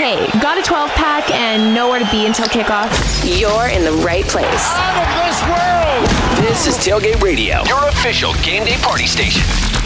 Hey, got a 12-pack and nowhere to be until kickoff? You're in the right place. Out of this world! This is Tailgate Radio, your official game day party station.